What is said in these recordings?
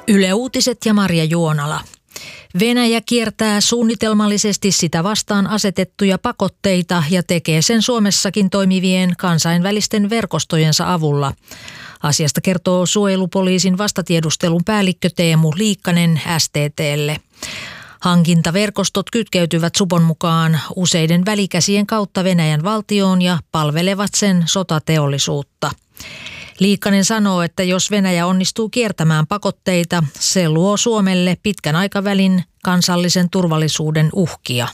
Yle Uutiset ja Marja Juonala. Venäjä kiertää suunnitelmallisesti sitä vastaan asetettuja pakotteita ja tekee sen Suomessakin toimivien kansainvälisten verkostojensa avulla. Asiasta kertoo suojelupoliisin vastatiedustelun päällikkö Teemu Liikkanen STT:lle. Hankintaverkostot kytkeytyvät supon mukaan useiden välikäsien kautta Venäjän valtioon ja palvelevat sen sotateollisuutta. Liikkanen sanoo, että jos Venäjä onnistuu kiertämään pakotteita, se luo Suomelle pitkän aikavälin kansallisen turvallisuuden uhkia.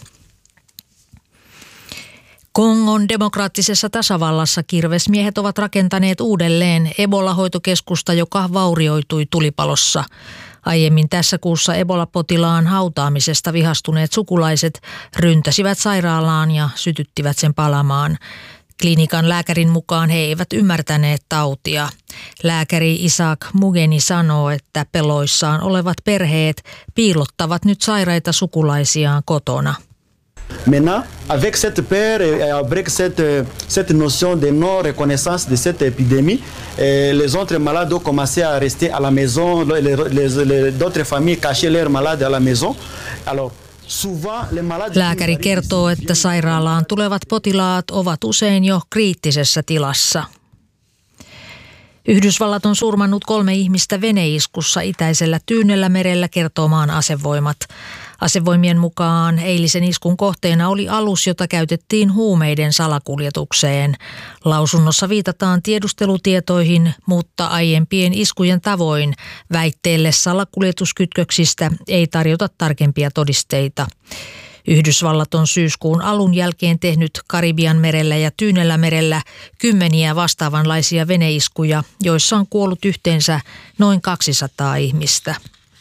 Kongon demokraattisessa tasavallassa kirvesmiehet ovat rakentaneet uudelleen Ebola-hoitokeskusta, joka vaurioitui tulipalossa. Aiemmin tässä kuussa Ebola-potilaan hautaamisesta vihastuneet sukulaiset ryntäsivät sairaalaan ja sytyttivät sen palamaan. Klinikan lääkärin mukaan he eivät ymmärtäneet tautia. Lääkäri Isaac Mugeni sanoo, että peloissaan olevat perheet piilottavat nyt sairaita sukulaisiaan kotona. Maintenant, avec cette peur et avec cette notion de non-reconnaissance de cette épidémie, les autres malades ont commencé à rester à la maison, d'autres familles cachaient leurs malades à la maison. Alors, lääkäri kertoo, että sairaalaan tulevat potilaat ovat usein jo kriittisessä tilassa. Yhdysvallat on surmannut 3 ihmistä veneiskussa itäisellä Tyynellämerellä, kertoo maan asevoimat. Asevoimien mukaan eilisen iskun kohteena oli alus, jota käytettiin huumeiden salakuljetukseen. Lausunnossa viitataan tiedustelutietoihin, mutta aiempien iskujen tavoin väitteelle salakuljetuskytköksistä ei tarjota tarkempia todisteita. Yhdysvallat on syyskuun alun jälkeen tehnyt Karibianmerellä ja Tyynellämerellä 10 vastaavanlaisia veneiskuja, joissa on kuollut yhteensä noin 200 ihmistä.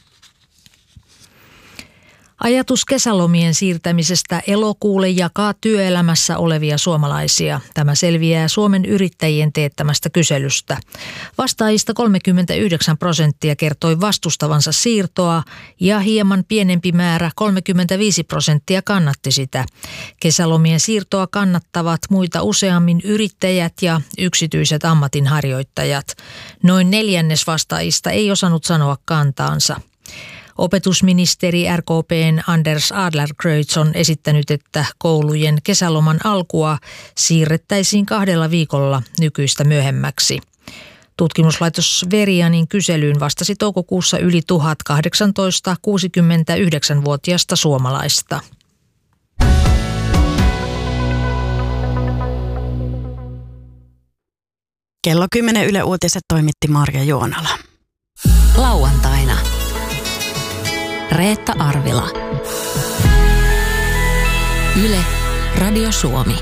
Ajatus kesälomien siirtämisestä elokuulle jakaa työelämässä olevia suomalaisia. Tämä selviää Suomen yrittäjien teettämästä kyselystä. Vastaajista 39% kertoi vastustavansa siirtoa ja hieman pienempi määrä 35% kannatti sitä. Kesälomien siirtoa kannattavat muita useammin yrittäjät ja yksityiset ammatinharjoittajat. Noin 1/4 vastaajista ei osannut sanoa kantaansa. Opetusministeri RKP:n Anders Adlercreutz on esittänyt, että koulujen kesäloman alkua siirrettäisiin 2 viikolla nykyistä myöhemmäksi. Tutkimuslaitos Verianin kyselyyn vastasi toukokuussa yli 1018 69-vuotiaista suomalaista. Kello 10 Yle Uutiset toimitti Marja Juonala. Lauantaina Reetta Arvila. Yle, Radio Suomi.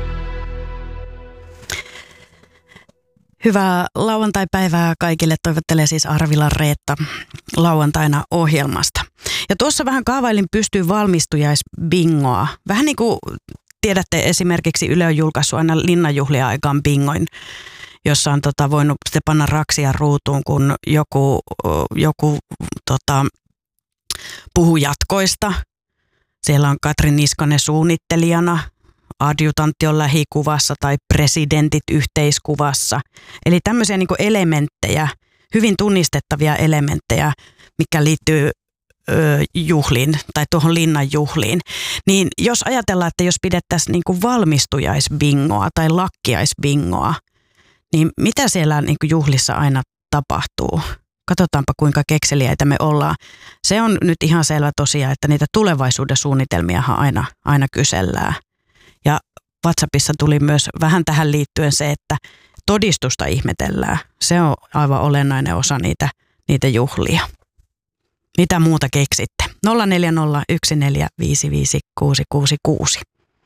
Hyvää lauantai-päivää kaikille. Toivottelee siis Arvila Reetta lauantaina ohjelmasta. Ja tuossa vähän kaavailin pystyyn valmistujaisbingoa. Vähän niin kuin tiedätte, esimerkiksi Yle on julkaissut aina linnanjuhlia aikaan bingoin, jossa on voinut panna raksia ruutuun, kun joku puhu jatkoista. Siellä on Katri Niskanen suunnittelijana, adjutantti on lähikuvassa tai presidentit yhteiskuvassa. Eli tämmöisiä niin kuin elementtejä, hyvin tunnistettavia elementtejä, mikä liittyy juhliin tai tuohon linnan juhliin. Niin jos ajatellaan, että jos pidettäisiin niin kuin valmistujaisbingoa tai lakkiaisbingoa, niin mitä siellä niin kuin juhlissa aina tapahtuu? Katsotaanpa kuinka kekseliäitä me ollaan. Se on nyt ihan selvä tosiaan, että niitä tulevaisuuden suunnitelmiahan aina kysellään. Ja WhatsAppissa tuli myös vähän tähän liittyen se, että todistusta ihmetellään. Se on aivan olennainen osa niitä juhlia. Mitä muuta keksitte? 0401455666.